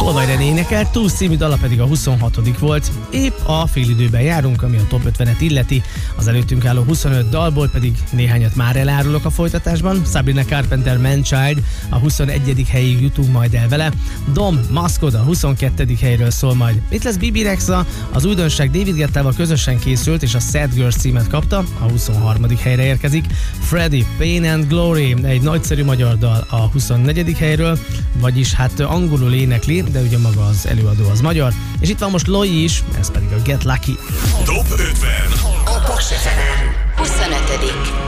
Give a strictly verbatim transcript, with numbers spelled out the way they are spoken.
Tolvaj René énekelt, Túsz című dala pedig a huszonhatodik volt. Épp a félidőben járunk, ami a top ötvenet illeti. Az előttünk álló huszonöt dalból pedig néhányat már elárulok a folytatásban. Sabrina Carpenter, Man-Child, a huszonegyedik helyig jutunk majd el vele. Dom, Maskod a huszonkettedik helyről szól majd. Itt lesz Bibi Rexha, az újdonság David Guettával közösen készült, és a Sad Girls címet kapta, a huszonharmadik helyre érkezik. Freddy, Pain and Glory, egy nagyszerű magyar dal a huszonnegyedik helyről, vagyis hát angolul énekli, de ugye maga az előadó az magyar. És itt van most Loi is, ez pedig a Get Lucky. Top ötven. A Paks ef em. huszonötödik